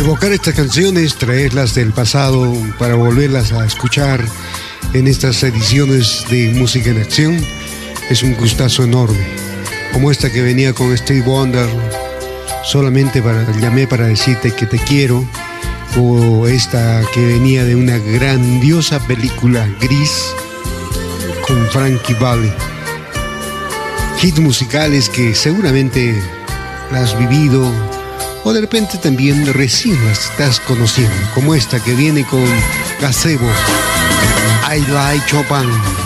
evocar estas canciones, traerlas del pasado para volverlas a escuchar en estas ediciones de Música en Acción, es un gustazo enorme. Como esta que venía con Stevie Wonder, llamé para decirte que te quiero, o esta que venía de una grandiosa película, Gris, con Frankie Valli. Hits musicales que seguramente las has vivido o de repente también recién las estás conociendo, como esta que viene con Gazebo, I Like Chopin.